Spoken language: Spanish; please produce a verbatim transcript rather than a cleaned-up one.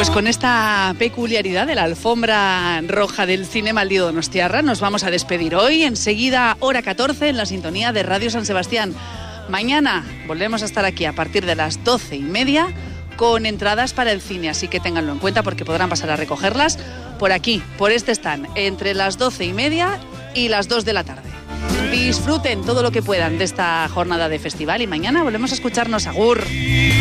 Pues con esta peculiaridad de la alfombra roja del cine Maldito Donostiarra nos vamos a despedir hoy. Enseguida, hora catorce, en la sintonía de Radio San Sebastián. Mañana volvemos a estar aquí a partir de las doce y media con entradas para el cine, así que ténganlo en cuenta porque podrán pasar a recogerlas por aquí, por este stand, entre las doce y media y las dos de la tarde. Disfruten todo lo que puedan de esta jornada de festival y mañana volvemos a escucharnos. Agur.